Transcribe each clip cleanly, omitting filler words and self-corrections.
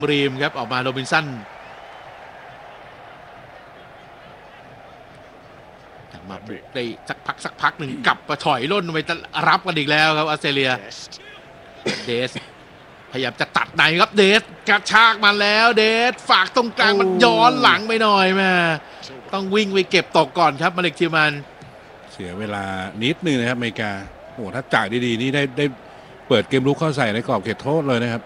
บรีมครับออกมาโรบินสันมาบุกได้สักพักหนึ่งกลับมาถอยล่นไปรับกันอีกแล้วครับออสเตรเลียเดสพยายามจะตัดในครับเดสกระชากมาแล้วเดสฝากตรงกลางมันย้อนหลังไปหน่อยแม่ต้องวิ่งไปเก็บตกก่อนครับมาเลกทิวมันเสียเวลานิดนึงนะครับอเมริกาโอ้ถ้าจ่ายดีๆนี่ได้เปิดเกมลุกเข้าใส่ในกรอบเขตโทษเลยนะครับ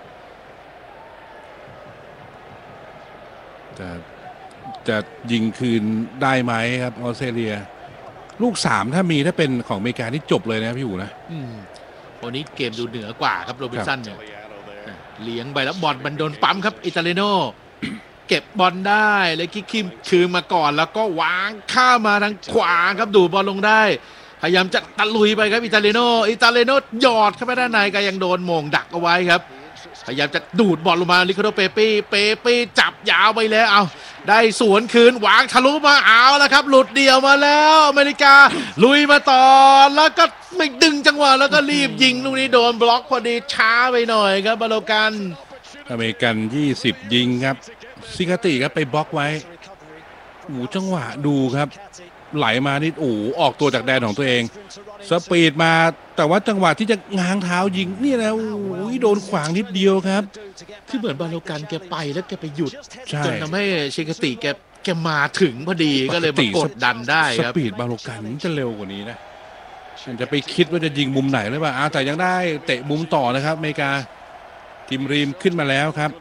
จะยิงคืนได้ไหมครับออสเตรเลียลูก3ถ้าเป็นของอเมริกานี่จบเลยนะพี่อู๋นะวันนี้เกมดูเหนือกว่าครับโรบินสันเนี่ยเลี้ยงไปแล้วบอลมันโดนปั๊มครับอิตาเลโนเก็บบอลได้เลยคิกคิมคืนมาก่อนแล้วก็วางข้ามาทางขวาครับดูบอลลงได้พยายามจะตะลุยไปครับอิตาเลโนหยอดเข้าไปด้านในก็ยังโดนโมงดักเอาไว้ครับพยายามจะดูดบอลลงมาลิคาโดเปปี้จับยาวไปแล้วเอาได้สวนคืนวางทะลุมาเอาแล้วครับหลุดเดี่ยวมาแล้วอเมริกาลุยมาต่อแล้วก็ไม่ดึงจังหวะแล้วก็รีบยิงลูกนี้โดนบล็อกพอดีช้าไปหน่อยครับบาโลกันอเมริกัน20ยิงครับซิกาติครับไปบล็อกไว้จังหวะดูครับไหลมานี่ออกตัวจากแดนของตัวเองสปีดมาแต่ว่าจังหวะที่จะง้างเท้ายิงนี่แล้วโดนขวางนิดเดียวครับที่เหมือนบาโลกันแกไปแล้วแกไปหยุดจนทำให้ซิกาติแกมาถึงพอดีก็เลยมากดดันได้ครับสปีดบาโลกันจะเร็วกว่านี้นะมันจะไปคิดว่าจะยิงมุมไหนหรือเปล่าแต่ยังได้เตะมุมต่อนะครับอเมริกาทีมรีมขึ้นมาแล้วครับ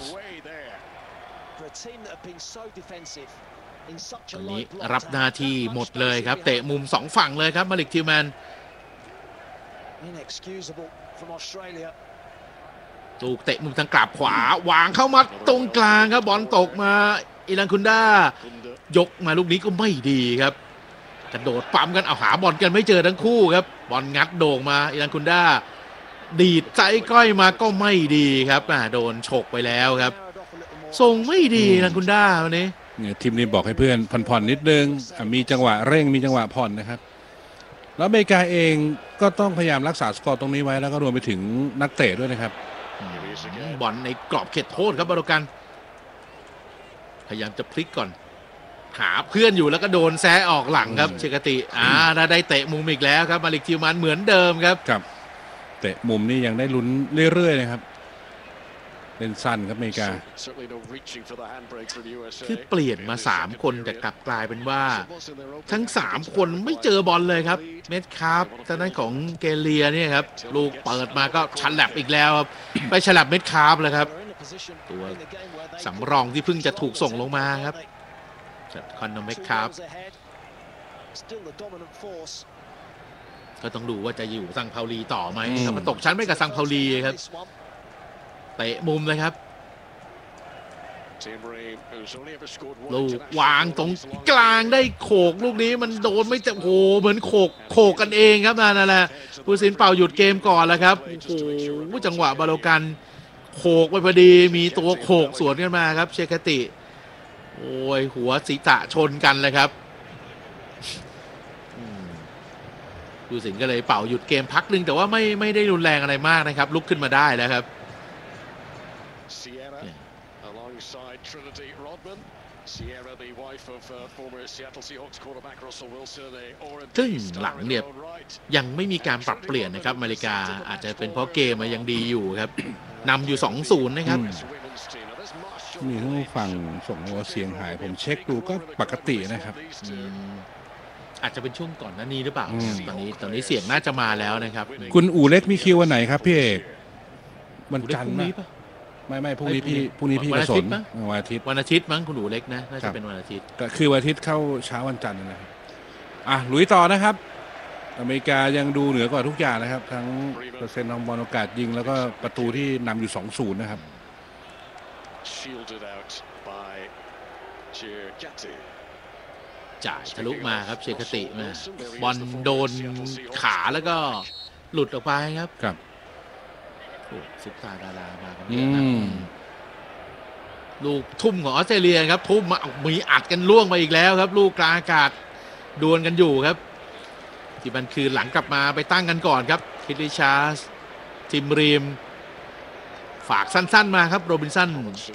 ตอนนี้รับหน้าที่หมดเลยครับเตะมุม2ฝั่งเลยครับมาลิกทิวแมนตูกเตะมุมทางกลับขวาวางเข้ามาตรงกลางครับบอลตกมาอิรันคุนดายกมาลูกนี้ก็ไม่ดีครับกระโดดปั๊มกันเอาหาบอลกันไม่เจอทั้งคู่ครับบอลงัดโด่งมาอิรันคุนดาดีดใจก้อยมาก็ไม่ดีครับโดนฉกไปแล้วครับส่งไม่ดีอิรันคุนดาวันนี้เนี่ยทีมนี้บอกให้เพื่อนผ่อนนิดนึงมีจังหวะเร่งมีจังหวะผ่อนนะครับแล้วอเมริกาเองก็ต้องพยายามรักษาสกอร์ตรงนี้ไว้แล้วก็รวมไปถึงนักเตะด้วยนะครับบอลในกรอบเขตโทษครับบาโลกันพยายามจะพลิกก่อนหาเพื่อนอยู่แล้วก็โดนแซะออกหลังครับเชกติได้เตะมุมอีกแล้วครับมาลิกทิวมันเหมือนเดิมครับเตะมุมนี่ยังได้ลุ้นเรื่อยๆนะครับเล่นสั้นครับอเมริกาคือเปลี่ยนมา3คนแต่กลับกลายเป็นว่าทั้ง3คนไม่เจอบอลเลยครับเมทคาร์ฟทางด้านของเกเลียเนี่ยครับลูกเปิดมาก็ฉลับอีกแล้วครับไปฉลับเมทคาร์ฟเลยครับตัวสำรองที่เพิ่งจะถูกส่งลงมาครับคอนนอร์เมทคาร์ฟก็ต้องดูว่าจะอยู่ซังเปาลีต่อไหมถ้ามันตกชั้นไปกับซังเปาลีครับเตะมุมเลยครับลูกวางตรงกลางได้โขกลูกนี้มันโดนไม่แต่โหเหมือนโขกกันเองครับนั่นแหละผู้ตัดสินเป่าหยุดเกมก่อนแล้วครับโอ้โหจังหวะบาโลกันโขกไปพอดีมีตัวโขกสวนกันมาครับเชคติโอ้ยหัวศีรษะชนกันเลยครับผู้ตัดสินก็เลยเป่าหยุดเกมพักนึงแต่ว่าไม่ได้รุนแรงอะไรมากนะครับลุกขึ้นมาได้แล้วครับซึ่งหลังเนี่ยยังไม่มีการปรับเปลี่ยนนะครับอเมริกาอาจจะเป็นเพราะเกมยังดีอยู่ครับนำอยู่ 2-0 นะครับมีทั้งฝั่งส่งหัวเสียงหายผมเช็คดูก็ปกตินะครับอาจจะเป็นช่วงก่อนหน้านี้หรือเปล่าตอนนี้เสียงน่าจะมาแล้วนะครับคุณอู๋เล็กมีคิววันไหนครับพี่เอกวันจันทร์ไม่พรุ่งนี้พี่กระสนวันอาทิตย์มั้งคุณอู๋เล็กนะน่าจะเป็นวันอาทิตย์ก็คือวันอาทิตย์เข้าเช้าวันจันทร์นะครับลุยต่อนะครับอเมริกายังดูเหนือกว่าทุกอย่างนะครับทั้งเปอร์เซ็นต์ของบอลโอกาสยิงแล้วก็ประตูที่นำอยู่ 2-0 นะครับจ่ายทะลุมาครับเชคติมาบอลโดนขาแล้วก็หลุดออกไปครับซุปตาดารามากันเยอะนะลูกทุ่มของออสเตรเลียครับทุ่มมามีอัดกันล่วงมาอีกแล้วครับลูกกลางอากาศดวลกันอยู่ครับที่มันคือหลังกลับมาไปตั้งกันก่อนครับคิดริชาร์สทิมรีมฝากสั้นๆมาครับโรบินสัน